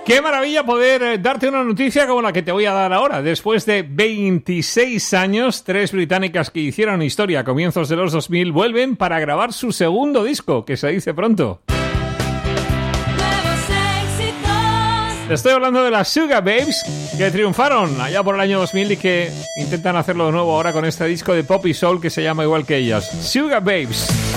Qué maravilla poder darte una noticia como la que te voy a dar ahora. Después de 26 años, 3 británicas que hicieron historia a comienzos de los 2000 vuelven para grabar su segundo disco, que se dice pronto. Estoy hablando de las Sugababes, que triunfaron allá por el año 2000 y que intentan hacerlo de nuevo ahora con este disco de pop y soul que se llama igual que ellas, Sugababes.